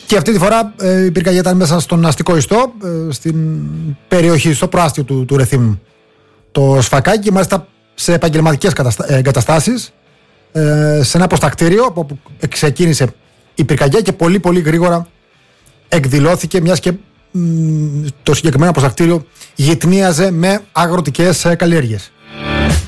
Και αυτή τη φορά η πυρκαγιά ήταν μέσα στον αστικό ιστό, στην περιοχή, στο προάστιο του Ρεθύμ, το Σφακάκι, και μάλιστα σε επαγγελματικές εγκαταστάσεις, σε ένα προστακτήριο από όπου ξεκίνησε η πυρκαγιά και πολύ πολύ γρήγορα εκδηλώθηκε, μιας και το συγκεκριμένο προστακτήριο γειτνίαζε με αγροτικές καλλιέργειες.